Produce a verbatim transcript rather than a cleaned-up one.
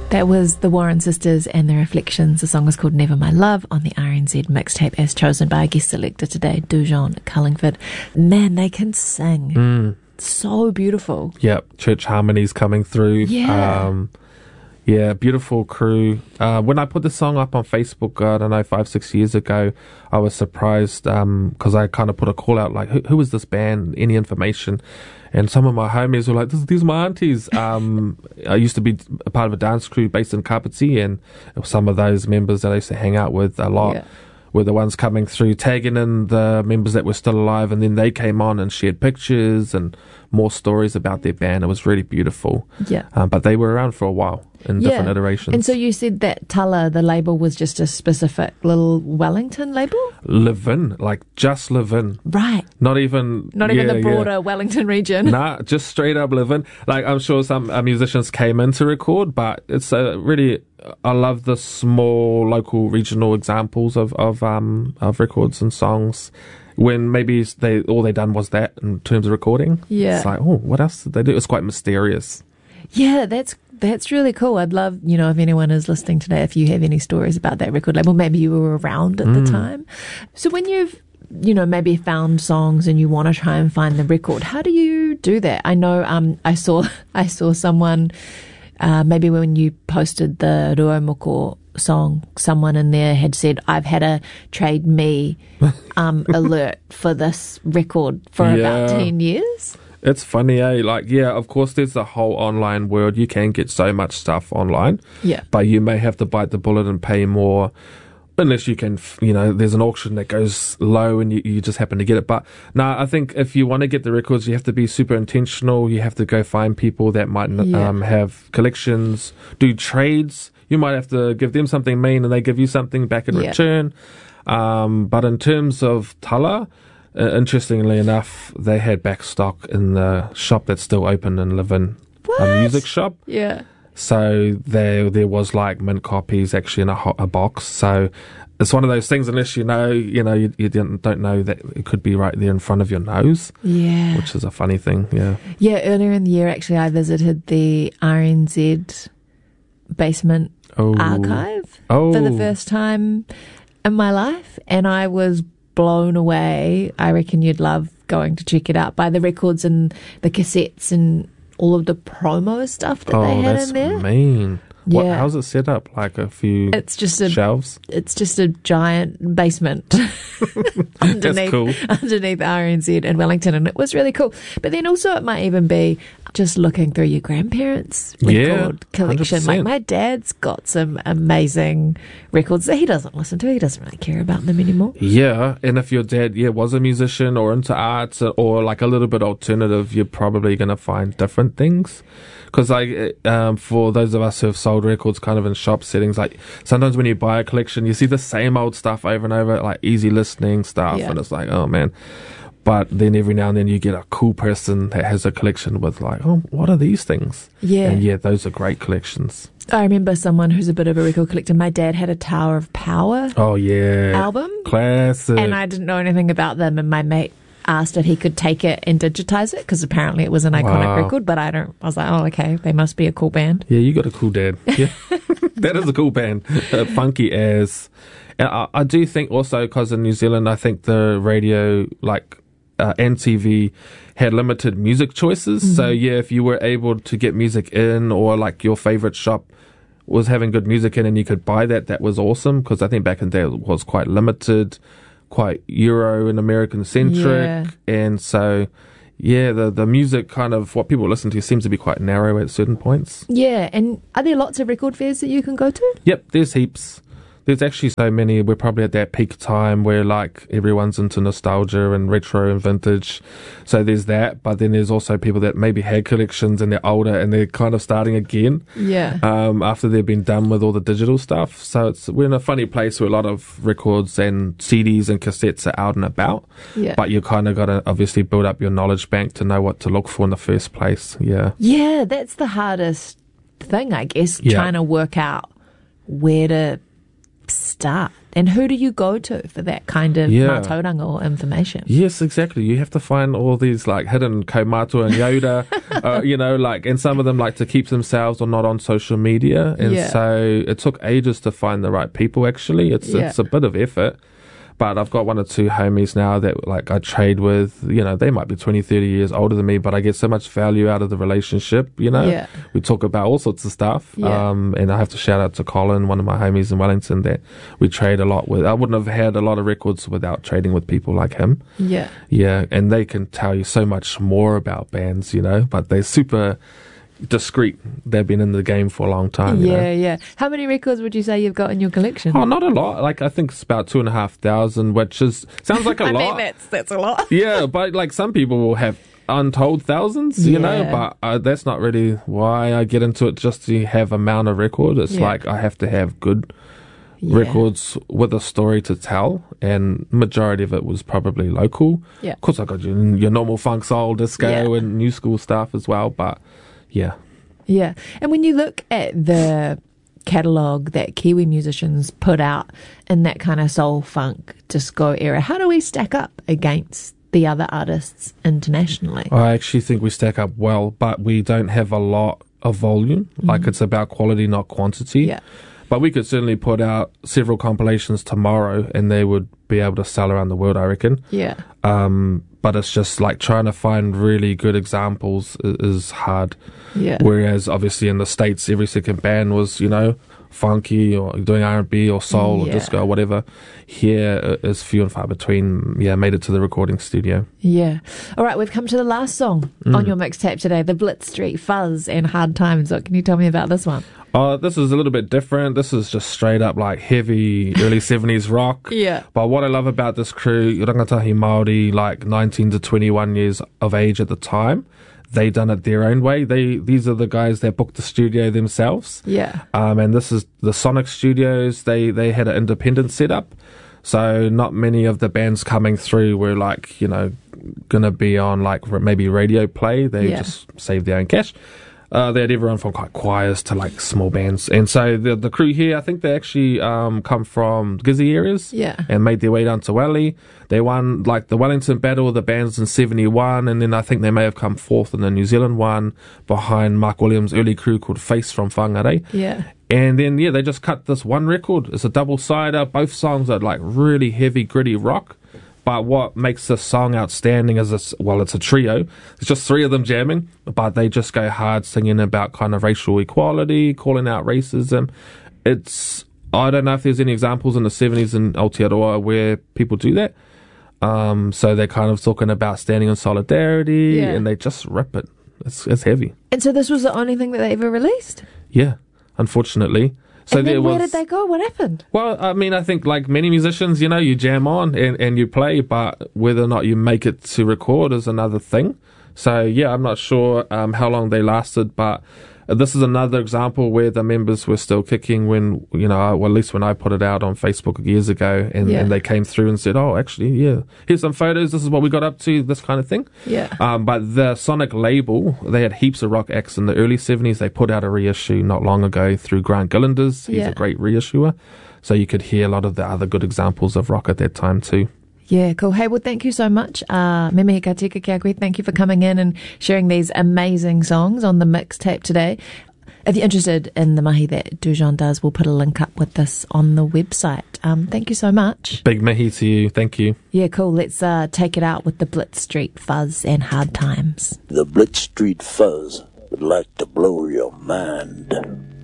That was the Warren Sisters and their Reflections. The song was called Never My Love on the R N Z mixtape, as chosen by our guest selector today, Dujon Cullingford. Man, they can sing. Mm. So beautiful. Yep, church harmonies coming through. Yeah. Um, yeah, beautiful crew. Uh, when I put the song up on Facebook, uh, I don't know, five, six years ago, I was surprised because um, I kind of put a call out like, who, who is this band? Any information? And some of my homies were like, this, these are my aunties. Um, I used to be a part of a dance crew based in Kapiti, and some of those members that I used to hang out with a lot. Yeah. Were the ones coming through, tagging in the members that were still alive, and then they came on and shared pictures and more stories about their band. It was really beautiful. Yeah. Um, but they were around for a while in yeah. different iterations. And so you said that Tala, the label, was just a specific little Wellington label? Live in, like just live in. Right. Not even... Not yeah, even the broader yeah. Wellington region. Nah, just straight up live in. Like, I'm sure some uh, musicians came in to record, but it's a really... I love the small local regional examples of of um of records and songs when maybe they all they done was that in terms of recording. Yeah, it's like, oh, what else did they do? It's quite mysterious. Yeah, that's that's really cool. I'd love, you know, if anyone is listening today, if you have any stories about that record label, maybe you were around at mm. the time. So when you've you know, maybe found songs and you want to try and find the record, how do you do that? I know um I saw I saw someone. Uh, maybe when you posted the Ruomoko song, someone in there had said, I've had a Trade Me um, alert for this record for yeah. about ten years. It's funny, eh? Like, yeah, of course, there's the whole online world. You can get so much stuff online. Yeah. But you may have to bite the bullet and pay more. Unless you can, you know, there's an auction that goes low and you, you just happen to get it. But no, nah, I think if you want to get the records, you have to be super intentional. You have to go find people that might yeah. um, have collections, do trades. You might have to give them something mean and they give you something back in yeah. return. Um, but in terms of Tala, uh, interestingly enough, they had back stock in the shop that's still open in Levin, a music shop. Yeah. So there, there was like mint copies actually in a, ho- a box. So it's one of those things. Unless you know, you know, you, you don't, don't know that it could be right there in front of your nose. Yeah, which is a funny thing. Yeah, yeah. Earlier in the year, actually, I visited the R N Z basement oh. archive oh. for the first time in my life, and I was blown away. I reckon you'd love going to check it out by the records and the cassettes and all of the promo stuff that oh, they had that's in there. Mean. Yeah. What, how's it set up? Like a few it's just a, shelves? It's just a giant basement underneath, that's cool. underneath R N Z in Wellington, and it was really cool. But then also it might even be just looking through your grandparents' record yeah, collection. one hundred percent. Like my dad's got some amazing records that he doesn't listen to. He doesn't really care about them anymore. Yeah, and if your dad yeah was a musician or into arts or like a little bit alternative, you're probably going to find different things. Because like um, for those of us who have sold records kind of in shop settings, like sometimes when you buy a collection, you see the same old stuff over and over, like easy listening stuff, yeah. and it's like, oh man. But then every now and then you get a cool person that has a collection with like, oh, what are these things? Yeah. And yeah, those are great collections. I remember someone who's a bit of a record collector. My dad had a Tower of Power oh yeah album. Classic. And I didn't know anything about them, and my mate asked if he could take it and digitize it because apparently it was an iconic wow. record, but I don't. I was like, oh, okay, they must be a cool band. Yeah, you got a cool dad. Yeah, that is a cool band. Uh, funky as. And I, I do think also because in New Zealand, I think the radio like uh, and T V had limited music choices. Mm-hmm. So yeah, if you were able to get music in, or like your favorite shop was having good music in, and you could buy that, that was awesome. Because I think back in the day it was quite limited. Quite Euro and American centric, yeah. and so yeah, the the music kind of what people listen to seems to be quite narrow at certain points. Yeah, and are there lots of record fairs that you can go to? Yep, there's heaps. There's actually so many. We're probably at that peak time where like everyone's into nostalgia and retro and vintage. So there's that, but then there's also people that maybe had collections and they're older and they're kind of starting again. Yeah. Um, after they've been done with all the digital stuff. So it's we're in a funny place where a lot of records and C Ds and cassettes are out and about. Yeah. But you kind of got to obviously build up your knowledge bank to know what to look for in the first place. Yeah. Yeah, that's the hardest thing, I guess, yeah. trying to work out where to start? And who do you go to for that kind of Yeah. mātauranga or information? Yes, exactly. You have to find all these like hidden kaumātua and Yoda, uh, you know, like, and some of them like to keep themselves or not on social media. And Yeah. so it took ages to find the right people, actually. It's, Yeah. it's a bit of effort. But I've got one or two homies now that like I trade with, you know, they might be twenty, thirty years older than me, but I get so much value out of the relationship, you know. Yeah. We talk about all sorts of stuff. Yeah. Um, and I have to shout out to Colin, one of my homies in Wellington, that we trade a lot with. I wouldn't have had a lot of records without trading with people like him. Yeah. Yeah, and they can tell you so much more about bands, you know, but they're super discreet. They've been in the game for a long time. You Yeah, know? yeah. How many records would you say you've got in your collection? Oh, not a lot. Like I think it's about two and a half thousand, which is sounds like a I lot. mean, that's, that's a lot. Yeah, but like some people will have untold thousands, you know, Yeah. but uh, that's not really why I get into it, just to have amount of record. It's Yeah. like I have to have good Yeah. records with a story to tell, and majority of it was probably local. Yeah. Of course, I got your, your normal funk, soul, disco, Yeah. and new school stuff as well, but yeah. Yeah. And when you look at the catalogue that Kiwi musicians put out in that kind of soul, funk, disco era, how do we stack up against the other artists internationally? I actually think we stack up well, but we don't have a lot of volume. Like it's about quality, not quantity. Yeah. But we could certainly put out several compilations tomorrow and they would be able to sell around the world, I reckon. Yeah. Um, but it's just like trying to find really good examples is, is hard. Yeah. Whereas obviously in the States, every second band was, you know, funky or doing R and B or soul Yeah. or disco or whatever. Here it is few and far between. Yeah, made it to the recording studio. Yeah. All right, we've come to the last song Mm. on your mixtape today, the Blitz Street Fuzz and Hard Times. What can you tell me about this one? Uh, this is a little bit different. This is just straight up like heavy early seventies rock. Yeah. But what I love about this crew, rangatahi Māori, like nineteen to twenty-one years of age at the time, they done it their own way. They These are the guys that booked the studio themselves. Yeah. Um, and this is the Sonic Studios. They, they had an independent setup. So not many of the bands coming through were like, you know, going to be on like maybe radio play. They Yeah. just saved their own cash. Uh, they had everyone from quite choirs to like small bands. And so the the crew here, I think they actually um, come from Gizzy areas Yeah. and made their way down to Welly. They won like the Wellington Battle of the Bands in seventy-one, and then I think they may have come fourth in the New Zealand one behind Mark Williams' early crew called Face from Whangarei. Yeah. And then, yeah, they just cut this one record. It's a double-sider. Both songs are like really heavy, gritty rock. But what makes this song outstanding is it's, well, it's a trio. It's just three of them jamming, but they just go hard singing about kind of racial equality, calling out racism. It's, I don't know if there's any examples in the seventies in Aotearoa where people do that. Um, so they're kind of talking about standing in solidarity, Yeah. and they just rip it. It's, it's heavy. And so this was the only thing that they ever released? Yeah, unfortunately. So and there then where was, did they go? What happened? Well, I mean, I think like many musicians, you know, you jam on and, and you play, but whether or not you make it to record is another thing. So, yeah, I'm not sure um, how long they lasted, but this is another example where the members were still kicking when, you know, well, at least when I put it out on Facebook years ago, and, Yeah. and they came through and said, oh, actually, yeah, here's some photos, this is what we got up to, this kind of thing. Yeah. Um, but the Sonic label, they had heaps of rock acts in the early seventies. They put out a reissue not long ago through Grant Gillanders. He's Yeah. a great reissuer. So you could hear a lot of the other good examples of rock at that time too. Yeah, cool. Hey, well, thank you so much. Uh, me mihi ka tika kia koe. Thank you for coming in and sharing these amazing songs on the mixtape today. If you're interested in the mahi that Dujon does, we'll put a link up with this on the website. Um, thank you so much. Big mihi to you. Thank you. Yeah, cool. Let's uh, take it out with the Blitz Street Fuzz and Hard Times. The Blitz Street Fuzz would like to blow your mind.